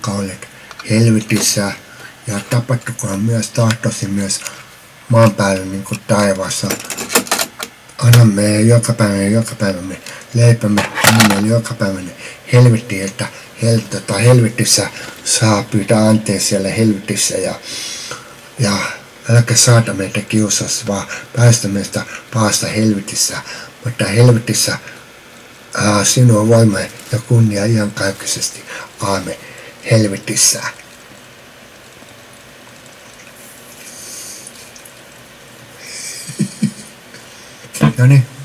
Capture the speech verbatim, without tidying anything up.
jotka olet helvetissä, ja tapahtukoon myös tahtosi myös maan päällä niin kuin taivaassa. Anna meille joka päivä joka päivämme leipämme, anna meille joka päivänne helvettiin, että hel, tota, helvetissä saa pyytää anteeksi siellä helvetissä, ja, ja älkää saata meitä kiusassa, vaan päästä meistä pahasta helvetissä, mutta helvetissä ää, sinua voima ja kunnia iankaikkisesti. Aamen. Helvetissä. No niin.